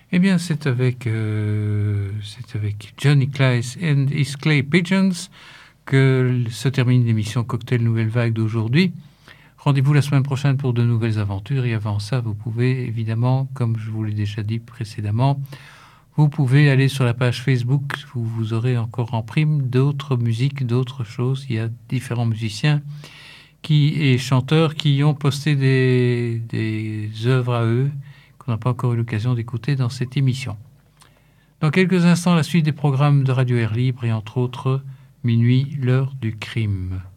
Eh bien, c'est avec Johnny Claes and his Clay Pigeons que se termine l'émission Cocktail Nouvelle Vague d'aujourd'hui. Rendez-vous la semaine prochaine pour de nouvelles aventures. Et avant ça, vous pouvez évidemment, comme je vous l'ai déjà dit précédemment, vous pouvez aller sur la page Facebook où vous aurez encore en prime d'autres musiques, d'autres choses. Il y a différents musiciens et chanteurs qui ont posté des œuvres à eux qu'on n'a pas encore eu l'occasion d'écouter dans cette émission. Dans quelques instants, la suite des programmes de Radio Air Libre et entre autres, minuit, l'heure du crime.